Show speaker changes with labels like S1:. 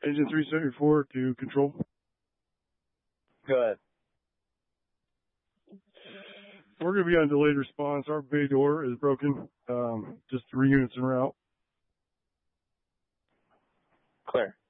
S1: Engine 374 to control.
S2: Go ahead.
S1: We're going to be on delayed response. Our bay door is broken. Just 3 units en route.
S2: Clear.